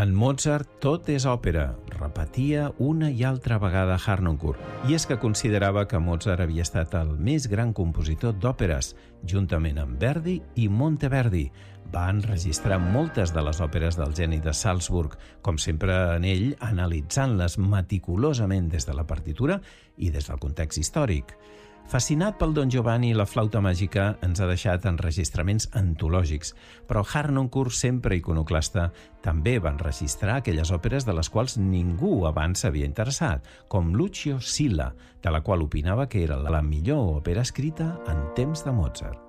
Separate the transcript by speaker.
Speaker 1: En Mozart tot és òpera, repetia una i altra vegada Harnoncourt, i és que considerava que Mozart havia estat el més gran compositor d'òperes, juntament amb Verdi i Monteverdi. Va enregistrar moltes de les òperes del geni de Salzburg, com sempre en ell, analitzant-les meticulosament des de la partitura i des del context històric. Fascinat pel Don Giovanni i la flauta màgica, ens ha deixat enregistraments antològics, però Harnoncourt, sempre iconoclasta, també va enregistrar aquelles òperes de les quals ningú abans s'havia interessat, com Lucio Silla, de la qual opinava que era la millor òpera escrita en temps de Mozart.